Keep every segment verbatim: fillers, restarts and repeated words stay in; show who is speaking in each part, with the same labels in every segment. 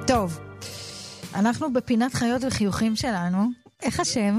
Speaker 1: טוב, אנחנו בפינת חיות וחיוכים שלנו. איך השם?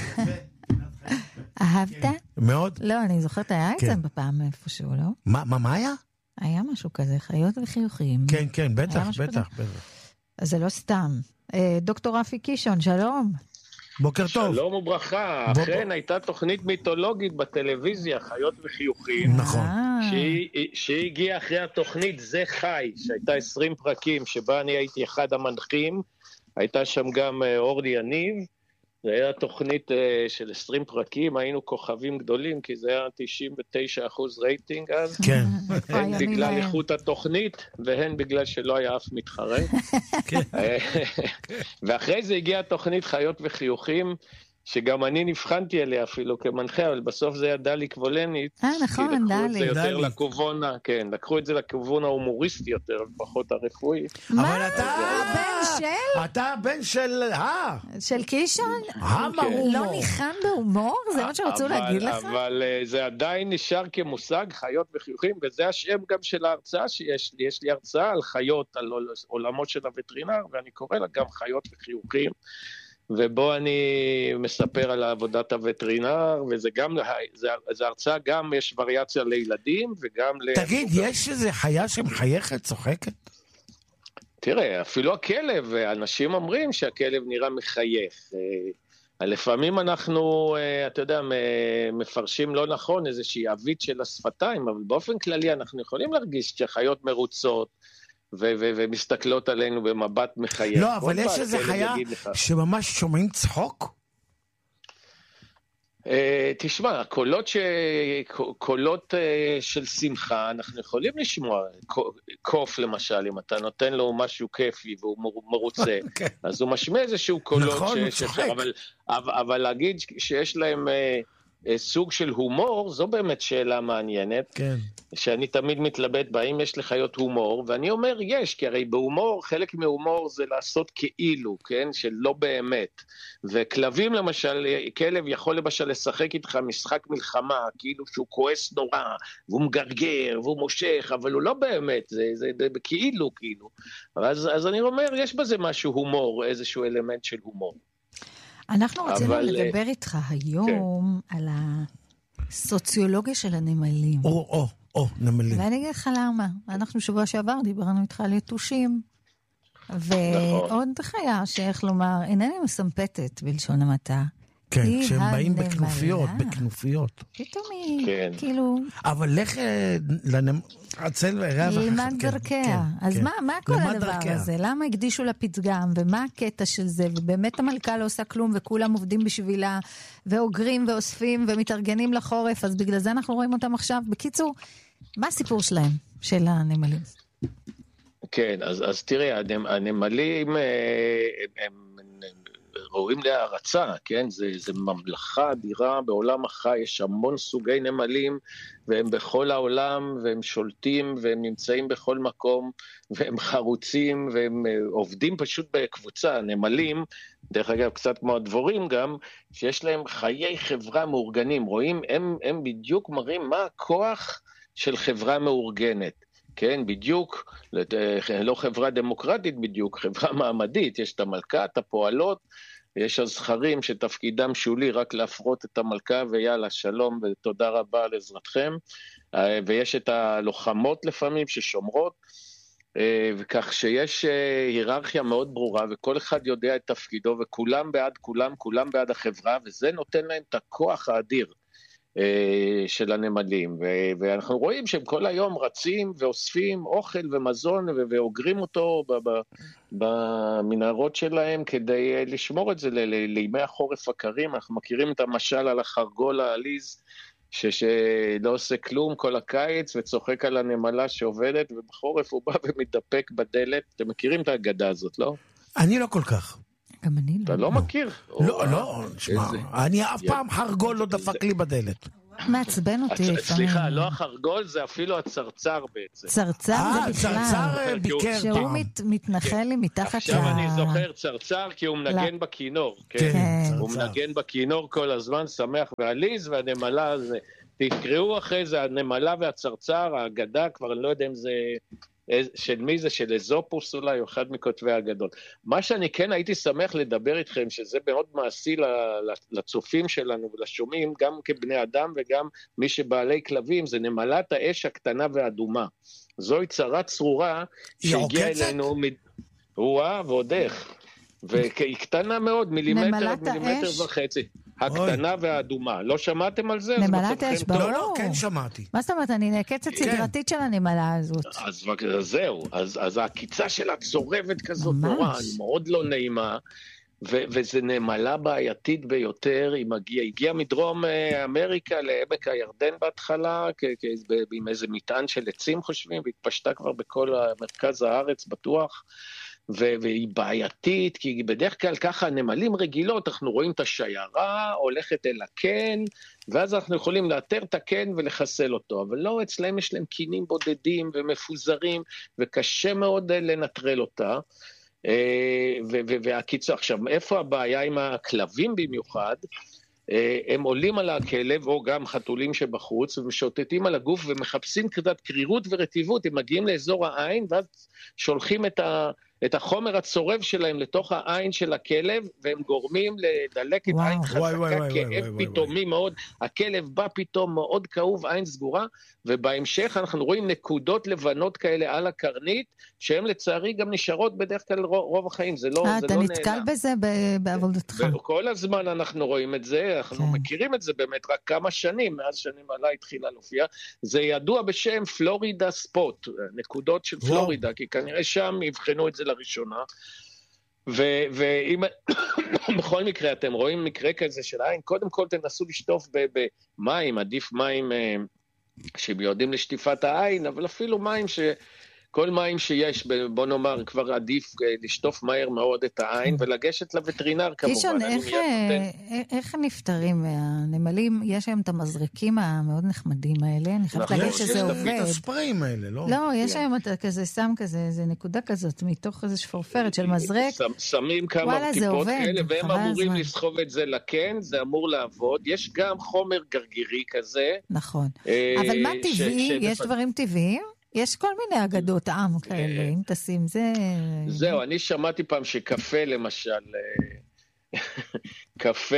Speaker 1: אהבת?
Speaker 2: מאוד.
Speaker 1: לא, אני זוכרת, היה את זה בפעם איפשהו, לא?
Speaker 2: מה, מה היה?
Speaker 1: היה משהו כזה, חיות וחיוכים.
Speaker 2: כן, כן, בטח, בטח, בטח.
Speaker 1: אז זה לא סתם. דוקטור רפי קישון, שלום.
Speaker 2: בוקר טוב.
Speaker 3: שלום וברכה. אכן הייתה תוכנית מיתולוגית בטלוויזיה, חיות וחיוכים.
Speaker 2: נכון.
Speaker 3: שהיא הגיעה אחרי התוכנית זה חי, שהייתה עשרים פרקים, שבה אני הייתי אחד המנחים. הייתה שם גם אורלי יניב. זה היה תוכנית של עשרים פרקים, היינו כוכבים גדולים, כי זה היה תשעים ותשעה אחוז רייטינג אז.
Speaker 2: כן.
Speaker 3: הן בגלל איכות התוכנית, והן בגלל שלא היה אף מתחרה. ואחרי זה הגיעה תוכנית חיות וחיוכים, שגם אני נבחנתי עליה אפילו כמנחה, אבל בסוף זה היה דלי קבולנית.
Speaker 1: אה, נכון, דלי.
Speaker 3: לקחו את זה יותר לכיוון, כן, לקחו את זה לכיוון ההומוריסטי יותר, פחות הרפואי.
Speaker 2: אבל אתה...
Speaker 1: הבן של?
Speaker 2: אתה הבן של... אה?
Speaker 1: של קישון?
Speaker 2: ההומור.
Speaker 1: לא ניחן בהומור? זה מה שרצו להגיד לך?
Speaker 3: אבל זה עדיין נשאר כמושג חיות וחיוכים, וזה השם גם של ההרצאה שיש לי. יש לי הרצאה על חיות, על עולמות של הווטרינר, ואני קורא לה גם חיות וחיוכים. ובו אני מספר על עבודת הווטרינר, וזה גם, זה, זה הרצאה גם, יש וריאציה לילדים, וגם...
Speaker 2: תגיד, יש איזה חיה שמחייכת, צוחקת?
Speaker 3: תראה, אפילו הכלב, אנשים אומרים שהכלב נראה מחייך. לפעמים אנחנו, אתה יודע, מפרשים לא נכון איזושהי אבית של השפתיים, אבל באופן כללי אנחנו יכולים להרגיש שחיות מרוצות, ו- ו- ומסתכלות עלינו במבט מחייך.
Speaker 2: לא, אבל יש איזה חיה שממש שומעים צחוק?
Speaker 3: Uh, תשמע, קולות, ש... קולות uh, של שמחה, אנחנו יכולים לשמוע, קוף למשל, אם אתה נותן לו משהו כיפי והוא מרוצה, okay. אז הוא משמע איזשהו קולות.
Speaker 2: נכון,
Speaker 3: ש...
Speaker 2: הוא צוחק.
Speaker 3: אבל, אבל, אבל להגיד שיש להם... Uh, סוג של הומור, זו באמת שאלה מעניינת,
Speaker 2: כן.
Speaker 3: שאני תמיד מתלבט בה, אם יש לחיות הומור, ואני אומר יש, כי הרי בהומור, חלק מהומור זה לעשות כאילו, כן, שלא באמת, וכלבים למשל, כלב יכול למשל לשחק איתך משחק מלחמה, כאילו שהוא כועס נורא, והוא מגרגר, והוא מושך, אבל הוא לא באמת, זה, זה, זה כאילו, כאילו, אז, אז אני אומר, יש בזה משהו הומור, איזשהו אלמנט של הומור.
Speaker 1: אנחנו רצינו לדבר איתך היום על הסוציולוגיה של הנמלים.
Speaker 2: או, או, או, נמלים.
Speaker 1: ואני אגיד לך למה. אנחנו שבוע שעבר דיברנו איתך על יתושים. ועוד חיה שאיך לומר, אינני מסמפתת בלשון המעטה.
Speaker 2: כן, כשהם באים בכנופיות, בכנופיות.
Speaker 1: פתאום היא, כאילו...
Speaker 2: אבל לך לנמצל וערב...
Speaker 1: ללמד דרכיה. אז מה כל הדבר הזה? למה הקדישו לה פתגם, ומה הקטע של זה? ובאמת המלכה לא עושה כלום, וכולם עובדים בשבילה, ואוגרים ואוספים, ומתארגנים לחורף, אז בגלל זה אנחנו רואים אותם עכשיו. בקיצור, מה הסיפור שלהם, של הנמלים?
Speaker 3: כן, אז תראה, הנמלים הם... ראויים להערצה, כן? זה, זה ממלכה אדירה בעולם החי, יש המון סוגי נמלים, והם בכל העולם, והם שולטים, והם נמצאים בכל מקום, והם חרוצים, והם עובדים פשוט בקבוצה. נמלים, דרך אגב, קצת כמו הדבורים גם, שיש להם חיי חברה מאורגנים, רואים, הם, הם בדיוק מראים מה הכוח של חברה מאורגנת. כן, בדיוק, לא חברה דמוקרטית בדיוק, חברה מעמדית, יש את המלכה, את הפועלות, יש הזכרים שתפקידם שולי רק להפרות את המלכה, ויאללה, שלום ותודה רבה על עזרתכם, ויש את הלוחמות לפעמים ששומרות, וכך שיש היררכיה מאוד ברורה, וכל אחד יודע את תפקידו, וכולם בעד כולם, כולם בעד החברה, וזה נותן להם את הכוח האדיר. של הנמלים, ואנחנו רואים שהם כל היום רצים ואוספים אוכל ומזון ואוגרים אותו במנהרות שלהם כדי לשמור את זה לימי החורף הקרים. אנחנו מכירים את המשל על החרגול העליז שלא עושה כלום כל הקיץ וצוחק על הנמלה שעובדת, ובחורף הוא בא ומתדפק בדלת. אתם מכירים את האגדה הזאת, לא?
Speaker 2: אני לא כל כך.
Speaker 1: גם אני לא.
Speaker 3: אתה לא מכיר?
Speaker 2: לא, לא, שמע, אני אף פעם חרגול לא דפק לי בדלת.
Speaker 1: מעצבן אותי.
Speaker 3: סליחה, לא החרגול, זה אפילו הצרצר בעצם.
Speaker 1: צרצר זה בכלל.
Speaker 2: צרצר ביקר פעם.
Speaker 1: שהוא מתנחל לי מתחת ל...
Speaker 3: עכשיו אני זוכר צרצר כי הוא מנגן בכינור. כן, הוא מנגן בכינור כל הזמן, שמח ועליז, והנמלה זה... תקראו אחרי זה, הנמלה והצרצר, האגדה, כבר אני לא יודע אם זה... של מי זה? של אזופוס אולי, או אחד מכותבי הגדול. מה שאני כן הייתי שמח לדבר איתכם, שזה מאוד מעשי לצופים שלנו ולשומעים, גם כבני אדם וגם מי שבעלי כלבים, זה נמלת האש הקטנה והאדומה. זוהי צרה צרורה שהגיעה אלינו... וואה, ועוד איך. והיא קטנה מאוד, מילימטר, מילימטר וחצי. הקטנה והאדומה. לא שמעתם על זה?
Speaker 1: נמלת אש, ברור.
Speaker 2: לא, לא, כן שמעתי.
Speaker 1: מה זאת אומרת? אני נעקצת סדרתית של הנמלה הזאת.
Speaker 3: אז זהו, אז העקיצה שלה צורבת כזאת נורא, מאוד לא נעימה, וזה נמלה בעייתית ביותר, היא הגיעה מדרום אמריקה לעמק הירדן בהתחלה, עם איזה מטען של עצים חושבים, והתפשטה כבר בכל מרכז הארץ בטוח, והיא בעייתית, כי בדרך כלל ככה נמלים רגילות, אנחנו רואים את השיירה, הולכת אל הקן, ואז אנחנו יכולים לאתר את הקן ולחסל אותו, אבל לא, אצלהם יש להם קינים בודדים ומפוזרים, וקשה מאוד לנטרל אותה, והקיצור, עכשיו, איפה הבעיה עם הכלבים במיוחד? הם עולים על הכלב, או גם חתולים שבחוץ, ומשוטטים על הגוף, ומחפשים קצת קרירות ורטיבות, הם מגיעים לאזור העין, ואז שולחים את ה... את החומר הצורב שלהם לתוך העין של הכלב, והם גורמים לדלקת עין חזקה, כאב פתאומי מאוד, הכלב בא פתאום מאוד כאוב, עין סגורה, ובהמשך אנחנו רואים נקודות לבנות כאלה על הקרנית, שהן לצערי גם נשארות בדרך כלל רוב החיים, זה לא נעלם.
Speaker 1: אתה נתקל בזה בעבודתך.
Speaker 3: כל הזמן אנחנו רואים את זה, אנחנו מכירים את זה באמת רק כמה שנים, מאז שנמלה התחילה להופיע, זה ידוע בשם פלורידה ספוט, נקודות של פלורידה, כי כנראה שם יבחנו את זה לראשונה, ואם בכל מקרה אתם רואים מקרה כזה של עין, קודם כל תנסו לשטוף במים, עדיף מים שמיועדים לשטיפת העין, אבל אפילו מים ש... כל מים שיש, בוא נאמר, כבר עדיף לשטוף מהר מאוד את העין, ולגשת לווטרינר כמובן.
Speaker 1: קישון, איך, איך נפטרים מהנמלים? יש להם את המזרקים המאוד נחמדים האלה, אני חייבת להגיד שזה עובד.
Speaker 2: יש את הספרים האלה, לא?
Speaker 1: לא, יש להם את כזה, שם כזה, איזה נקודה כזאת, מתוך איזה שפורפרת של מזרק.
Speaker 3: שמים כמה טיפות כאלה, והם אמורים לסחוב את זה לקן, זה אמור לעבוד. יש גם חומר גרגירי כזה.
Speaker 1: נכון. אבל מה טבעי? יש דברים טבעיים? יש כל מיני אגדות עם כאלה, אם תשים זה...
Speaker 3: זהו, אני שמעתי פעם שקפה למשל, קפה,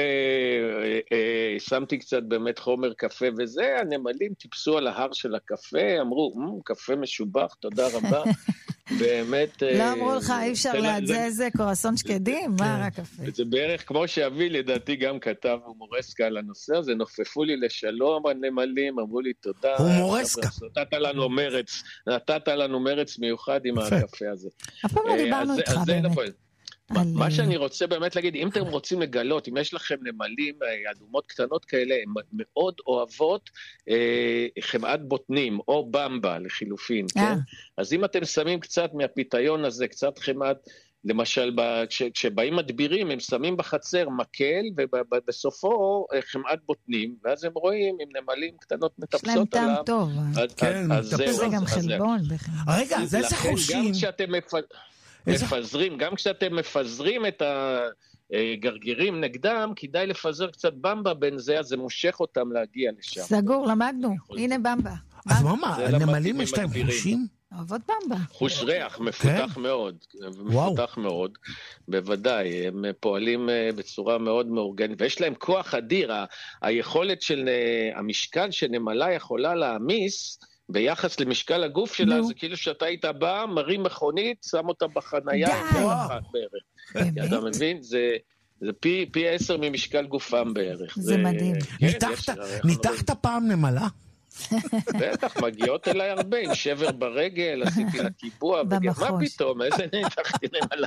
Speaker 3: שמתי קצת באמת חומר קפה וזה, הנמלים טיפסו על ההר של הקפה, אמרו, קפה משובח, תודה רבה. באמת...
Speaker 1: לא אמרו לך, אי אפשר להדזה איזה קורסון שקדים? מה רק קפה?
Speaker 3: זה בערך כמו שאבי לדעתי גם כתב הומורסקה על הנושא הזה, נופפו לי לשלום הנמלים, אמרו לי תודה.
Speaker 2: הומורסקה.
Speaker 3: נתת לנו מרץ, נתת לנו מרץ מיוחד עם הקפה הזה.
Speaker 1: אף פעם לא דיברנו איתך באמת.
Speaker 3: מה שאני רוצה באמת להגיד, אם אתם רוצים לגלות, אם יש לכם נמלים, אדומות קטנות כאלה, הן מאוד אוהבות חמאת בוטנים, או במבה לחילופין, כן? אז אם אתם שמים קצת מהפיתיון הזה, קצת חמאת, למשל, כשבאים מדבירים, הם שמים בחצר מקל, ובסופו חמאת בוטנים, ואז הם רואים עם נמלים קטנות מטפסות עליו.
Speaker 1: יש להם טעם טוב.
Speaker 2: כן,
Speaker 1: זה גם חלבון.
Speaker 2: רגע, זה איזה חושים.
Speaker 3: גם כשאתם מפזרים, גם כשאתם מפזרים את הגרגירים נגדם, כדאי לפזר קצת במבה בין זה, אז זה מושך אותם להגיע לשם.
Speaker 1: סגור, למדנו. הנה במבה.
Speaker 2: אז מה, מה, הנמלים יש להם חושים?
Speaker 1: אוהבות במבה.
Speaker 3: חוש ריח, מפותח מאוד. מפותח מאוד, בוודאי. הם פועלים בצורה מאוד מאורגנית, ויש להם כוח אדיר. היכולת של המשקל שנמלה יכולה להעמיס, ביחס למשקל הגוף שלה, זה כאילו שאתה היית בא, מרים מכונית, שם אותה בחנייה, בערך. אתה מבין? זה פי עשר ממשקל גופם בערך.
Speaker 1: זה מדהים.
Speaker 2: ניתחת פעם נמלה?
Speaker 3: בטח, מגיעות אליי הרבה, עם שבר ברגל, עשיתי לה קיבוע, מה פתאום, איזה ניתחתי נמלה?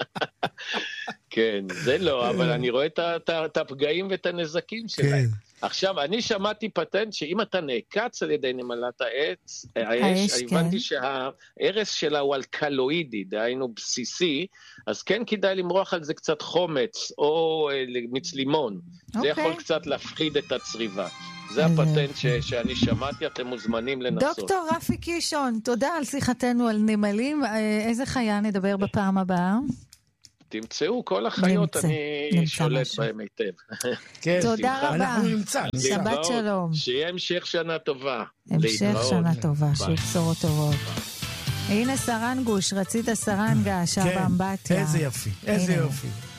Speaker 3: כן, זה לא, אבל אני רואה את הפגעים ואת הנזקים שלהם. עכשיו, אני שמעתי פטנט שאם אתה נעקץ על ידי נמלת העץ, האש, הבנתי שהערס שלה הוא אלקלואידי, דהיינו בסיסי, אז כן כדאי למרוח על זה קצת חומץ, או מיץ לימון. זה יכול קצת להפחיד את הצריבה. זה הפטנט שאני שמעתי, אתם מוזמנים לנסות.
Speaker 1: דוקטור רפי קישון, תודה על שיחתנו על נמלים. איזה חיה נדבר בפעם הבאה?
Speaker 3: תמצאו כל החיות, אני שולט בהם היטב.
Speaker 1: תודה רבה. שבת שלום.
Speaker 3: שיהיה המשך שנה טובה.
Speaker 1: המשך שנה טובה, שיהיה בשורות טובות. הנה סרנגוש, רצית סרנגה, שבה אמבטיה.
Speaker 2: איזה יפי, איזה יופי.